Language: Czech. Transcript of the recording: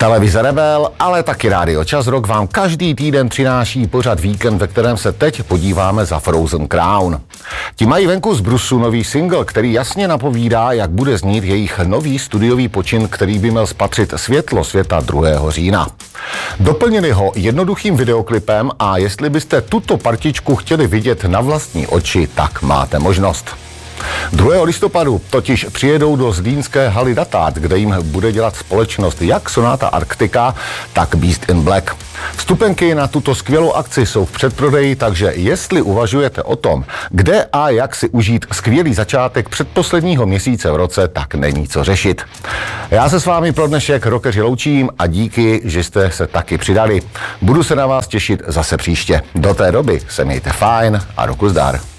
Televize Rebel, ale taky Rádio Čas Rock vám každý týden přináší pořad Víkend, ve kterém se teď podíváme za Frozen Crown. Ti mají venku z brusu nový single, který jasně napovídá, jak bude znít jejich nový studiový počin, který by měl spatřit světlo světa 2. října. Doplnili ho jednoduchým videoklipem a jestli byste tuto partičku chtěli vidět na vlastní oči, tak máte možnost. 2. listopadu totiž přijedou do zlínské haly Datard, kde jim bude dělat společnost jak Sonata Arctica, tak Beast in Black. Vstupenky na tuto skvělou akci jsou v předprodeji, takže jestli uvažujete o tom, kde a jak si užít skvělý začátek předposledního měsíce v roce, tak není co řešit. Já se s vámi pro dnešek rockeři loučím a díky, že jste se taky přidali. Budu se na vás těšit zase příště. Do té doby se mějte fajn a roku zdar.